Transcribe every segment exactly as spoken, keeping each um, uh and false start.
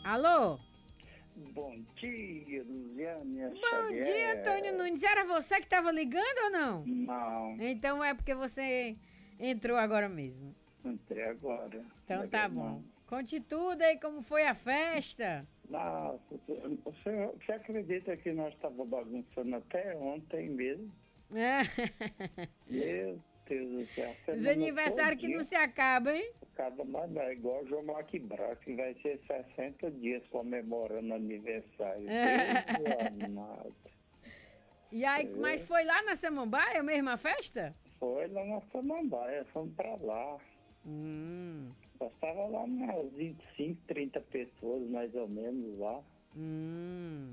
Alô? Bom dia, Luziane Bom Xavier. dia, Antônio Nunes. Era você que estava ligando ou não? Não, Então é porque você entrou agora mesmo. entrei agora. Então Não tá é bom. não. Conte tudo aí, como foi a festa? Nossa, você, você acredita que nós estávamos bagunçando até ontem mesmo? É. Meu Deus do céu. Os aniversários que não se acabam, hein? Cada mandar igual o João Marque Braga, que vai ser sessenta dias comemorando aniversário. É. Deus amado. E aí, É. mas foi lá na Samambaia, mesmo a festa? Foi lá na Samambaia, fomos pra lá. Hum, Nós estava lá umas vinte e cinco, trinta pessoas mais ou menos lá. hum.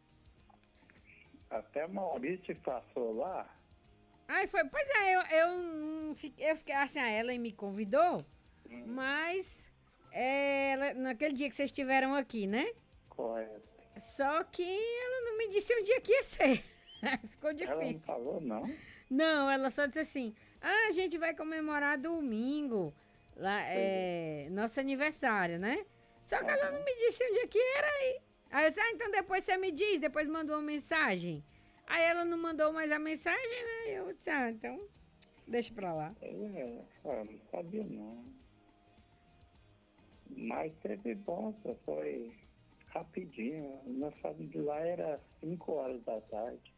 Até Maurício passou lá. Aí foi, pois é, eu, eu, não fiquei, eu fiquei assim, a Ellen me convidou, Hum. mas é, ela, naquele dia que vocês estiveram aqui, né? Correto. Só que ela não me disse um dia que ia ser. Ficou Ela não difícil. falou, não? Não, ela só disse assim: ah, a gente vai comemorar domingo, lá, é, nosso aniversário, né? Só que ela Aham. não me disse um dia que era. Aí, aí eu disse, ah, então depois você me diz, depois mandou uma mensagem. Aí ela não mandou mais a mensagem, né? Eu disse, ah, então deixa pra lá. É, ah, não sabia não. Mas teve bom, só foi rapidinho. Nós saímos de lá era cinco horas da tarde.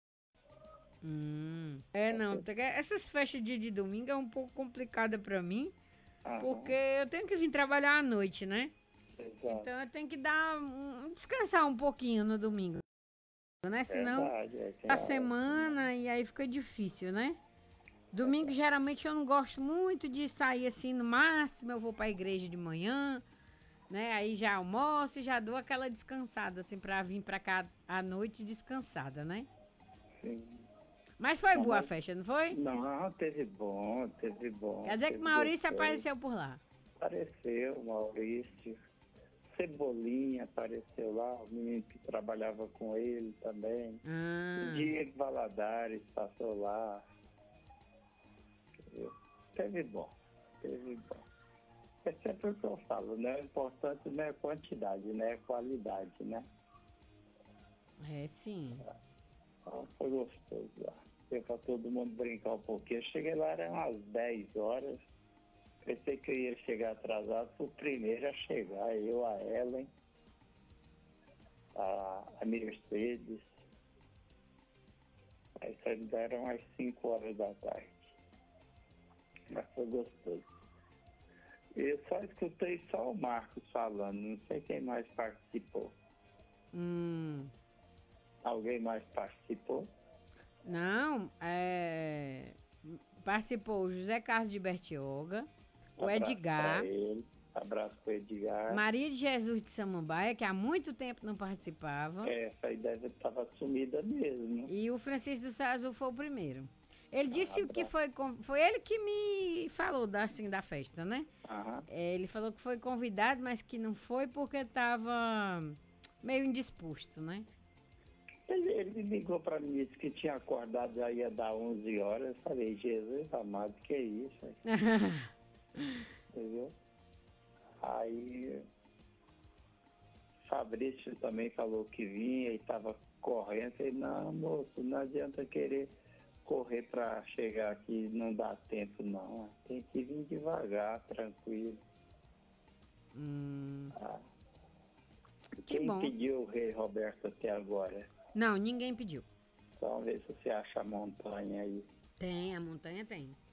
Hum. É, não, porque essas festas de, de domingo é um pouco complicada pra mim, Aham, porque eu tenho que vir trabalhar à noite, né? exato. Então eu tenho que dar um, descansar um pouquinho no domingo, né? Senão Verdade, é, tem a hora, semana e aí fica difícil, né? Domingo geralmente eu não gosto muito de sair assim, no máximo eu vou pra igreja de manhã, né? Aí já almoço e já dou aquela descansada assim pra vir pra cá à noite descansada, né? sim. Mas foi Não, boa a mas- festa, não foi? Não, teve bom, teve bom. Quer dizer que teve Maurício gostoso. apareceu por lá. Apareceu, Maurício. Cebolinha apareceu lá, o menino que trabalhava com ele também. Ah, Diego Valadares passou lá. Entendeu? Teve bom, teve bom. É sempre o que eu falo, né? O importante não é quantidade, né? É qualidade, né? é sim. Então, foi gostoso lá. Deu pra todo mundo brincar um pouquinho. Eu cheguei lá, eram umas dez horas. Pensei que eu ia chegar atrasado, fui o primeiro a chegar. Eu, a Ellen, a, a Mercedes. Aí saímos eram às cinco horas da tarde. Mas foi gostoso. Eu só escutei só o Marcos falando, não sei quem mais participou. Hum, Alguém mais participou? não, é... participou o José Carlos de Bertioga, o Abraço Edgar, pra ele. Abraço pro Edgar. Maria de Jesus de Samambaia, que há muito tempo não participava, Essa aí deve estar sumida mesmo. e o Francisco do Céu Azul foi o primeiro. Ele disse Ah, que bom. foi, con- foi ele que me falou da, assim, da festa, né? Aham. É, ele falou que foi convidado, mas que não foi porque estava meio indisposto, né? Ele, ele me ligou para mim, disse que tinha acordado, já ia dar onze horas. Eu falei, Jesus amado, que é isso? Entendeu? Aí Fabrício também falou que vinha e estava correndo. Eu falei, não, moço, não adianta querer correr para chegar aqui, não dá tempo não. Tem que vir devagar, tranquilo. Hum, Ah. Que Quem bom. pediu o Rei Roberto até agora? não, ninguém pediu. Só ver se você acha a montanha aí. Tem, a montanha tem.